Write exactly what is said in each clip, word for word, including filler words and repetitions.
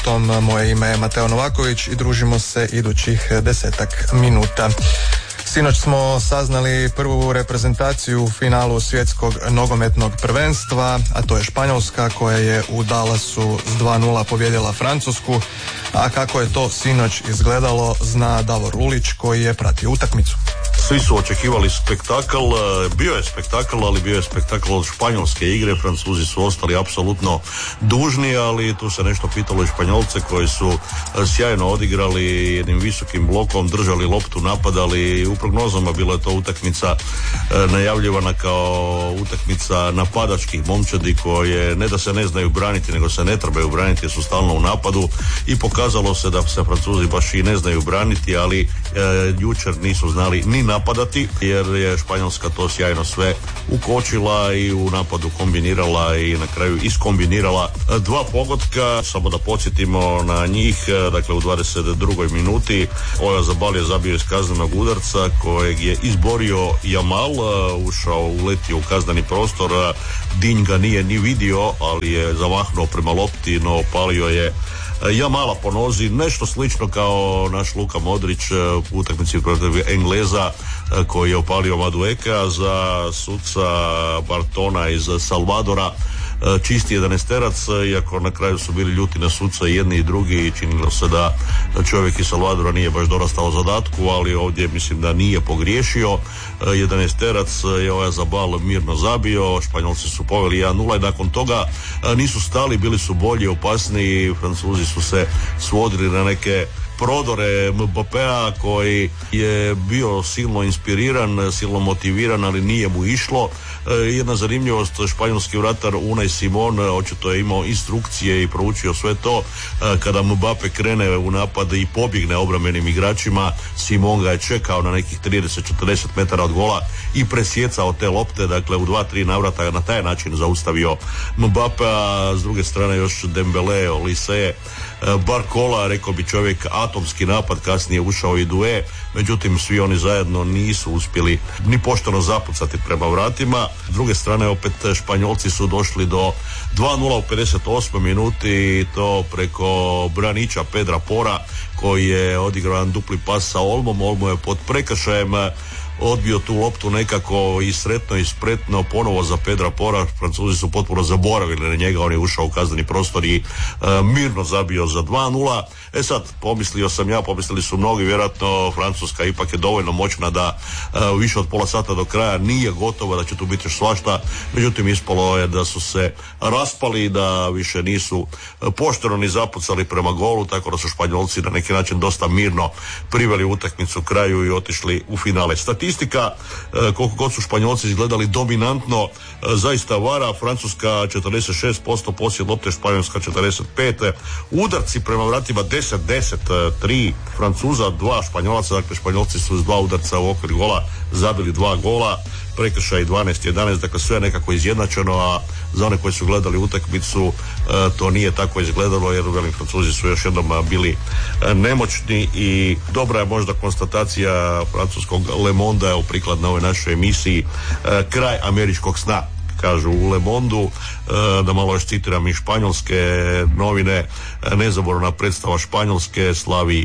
Tom, moje ime je Mateo Novaković i družimo se idućih desetak minuta. Sinoć smo saznali prvu reprezentaciju u finalu svjetskog nogometnog prvenstva, a to je Španjolska koja je u Dallasu s dva nula pobijedila Francusku. A kako je to sinoć izgledalo zna Davor Lulić koji je pratio utakmicu. Svi su očekivali spektakl, bio je spektakl, ali bio je spektakl od španjolske igre. Francuzi su ostali apsolutno dužni, ali tu se nešto pitalo i Španjolce koji su sjajno odigrali jednim visokim blokom, držali loptu, napadali. U prognozama bila je to utakmica najavljivana kao utakmica napadačkih momčadi koje ne da se ne znaju braniti, nego se ne trebaju braniti jer su stalno u napadu i pokazalo se da se Francuzi baš i ne znaju braniti, ali e, jučer nisu znali ni napadati jer je Španjolska to sjajno sve ukočila i u napadu kombinirala i na kraju iskombinirala dva pogotka. Samo da podsjetimo na njih, dakle u dvadeset drugoj minuti Oyarzabal je zabio iz kaznenog udarca kojeg je izborio Yamal, ušao, uletio u kazneni prostor, Dinj ga nije ni vidio, ali je zamahnuo prema lopti, no opalio je Yamala po nozi, nešto slično kao naš Luka Modrić u utakmici protiv Engleza koji je opalio Madueka. Za suca Bartona iz Salvadora čisti jedanaesterac, iako na kraju su bili ljuti na suca jedni i drugi i činilo se da čovjek iz Salvadora nije baš dorastao zadatku, ali ovdje mislim da nije pogriješio. jedanaesterac je Oyarzabal mirno zabio, Španjolci su poveli jedan nula i nakon toga nisu stali, bili su bolji, opasniji. Francuzi su se svodili na neke prodore Mbappéa koji je bio silno inspiriran, silno motiviran, ali nije mu išlo. E, jedna zanimljivost, španjolski vratar Unai Simon očito je imao instrukcije i proučio sve to. E, kada Mbappé krene u napad i pobjegne obrambenim igračima, Simon ga je čekao na nekih trideset do četrdeset metara od gola i presjecao te lopte, dakle u dva, tri navrata na taj način zaustavio Mbappéa. S druge strane još Dembele, Olise, Barcola, rekao bi čovjek atomski napad, kasnije ušao i Doué, međutim svi oni zajedno nisu uspjeli ni pošteno zapucati prema vratima. S druge strane opet Španjolci su došli do dva nula u pedeset osmoj minuti i to preko braniča Pedra Pora koji je odigrao dupli pas sa Olmom. Olmo je pod prekršajem odbio tu loptu nekako i sretno i spretno ponovo za Pedra Pora. Francuzi su potpuno zaboravili na njega, on je ušao u kazneni prostor i e, mirno zabio za dva nula. E sad, pomislio sam ja, pomislili su mnogi, vjerojatno Francuska ipak je dovoljno moćna da e, više od pola sata do kraja nije gotova, da će tu biti svašta. Međutim, ispalo je da su se raspali, da više nisu pošteno ni zapucali prema golu, tako da su Španjolci na neki način dosta mirno priveli utakmicu kraju i otišli u finale. Statistika, koliko god su Španjolci izgledali dominantno, zaista vara. Francuska četrdeset šest posto posjed lopte, Španjolska četrdeset pet. Udarci prema vratima deset deset, tri Francuza, dva Španjolaca, dakle Španjolci su s dva udarca u okvir gola zabili dva gola, prekršaj dvanaest jedanaest, dakle sve nekako izjednačeno, a za one koji su gledali utakmicu to nije tako izgledalo jer velim Francuzi su još jednom bili nemoćni i dobra je možda konstatacija francuskog Le Monde, evo prikladna ovoj našoj emisiji, kraj američkog sna, kažu u Le Mondu. Da malo još citiram i španjolske novine, nezaboravna predstava Španjolske slavi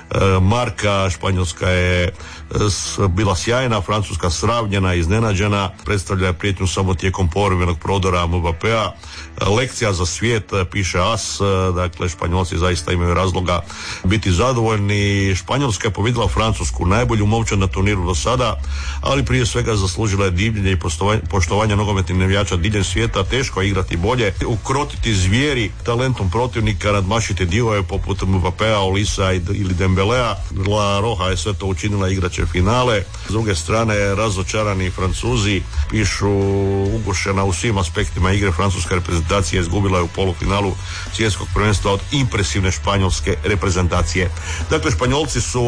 Marka, Španjolska je bila sjajna, Francuska sravnjena, iznenađena, predstavlja prijetnju samo tijekom povremenog prodora Mbappéa. Lekcija za svijet, piše As, dakle Španjolci zaista imaju razloga biti zadovoljni. Španjolska je pobjedila Francusku, najbolju momčad na turniru do sada, ali prije svega zaslužila je divljenje i poštovanje nogometnih navijača diljem svijeta. Teško je igrati bolje, ukrotiti zvijeri talentom protivnika, nadmašiti divove poput Mbappéa, Olisa ili Dembelea. La Roja je sve to učinila, igraće finale. S druge strane, razočarani Francuzi, pišu, ugušena u svim aspektima igre, francuska reprezentacija izgubila je u polufinalu svjetskog prvenstva od impresivne španjolske reprezentacije. Dakle, Španjolci su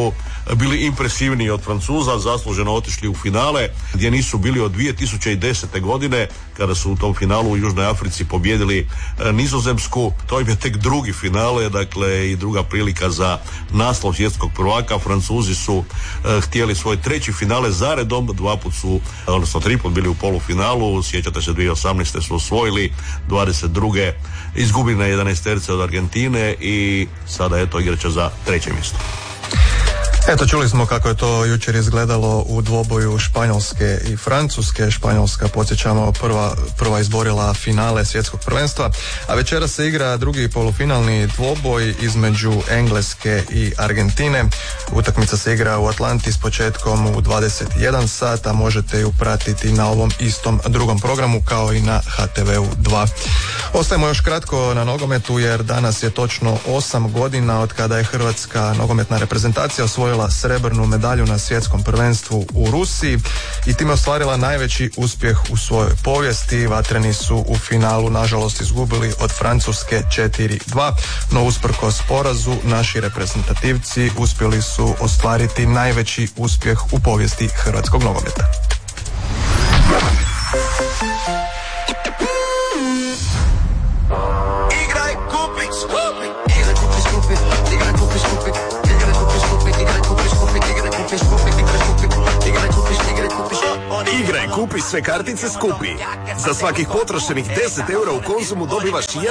bili impresivniji od Francuza, zasluženo otišli u finale gdje nisu bili od dvije tisuće desete godine kada su u tom finalu u Južnoj Africi pobjedili Nizozemsku. To im je tek drugi finale, dakle i druga prilika za naslov svjetskog prvaka. Francuzi su e, htjeli svoj treći finale zaredom, dva put su, odnosno tri put bili u polufinalu, sjećate se dvije tisuće osamnaeste su osvojili, dvadeset druge izgubili na jedanaesterce od Argentine i sada eto igraće za treće mjesto. Eto, čuli smo kako je to jučer izgledalo u dvoboju Španjolske i Francuske. Španjolska, podsjećamo, prva, prva izborila finale svjetskog prvenstva, a večera se igra drugi polufinalni dvoboj između Engleske i Argentine. Utakmica se igra u Atlanti s početkom u dvadeset jedan sat, a možete ju pratiti na ovom istom drugom programu kao i na ha te ve u dva. Ostajemo još kratko na nogometu jer danas je točno osam godina od kada je hrvatska nogometna reprezentacija osvojila srebrnu medalju na svjetskom prvenstvu u Rusiji i time ostvarila najveći uspjeh u svojoj povijesti. Vatreni su u finalu nažalost izgubili od Francuske četiri dva, no usprkos porazu naši reprezentativci uspjeli su ostvariti najveći uspjeh u povijesti hrvatskog nogometa. Igraj, kupi, skupi. Igraj, kupi, skupi. Igraj, kupi, skupi. Igraj, kupi, skupi. Igraj, kupi, skupi. Igraj, kupi, skupi. Igraj, kupi, igraj, kupi, igraj, kupi. Igraj, kupi sve kartice skupi. Za svakih potrošenih deset eura u Konzumu dobivaš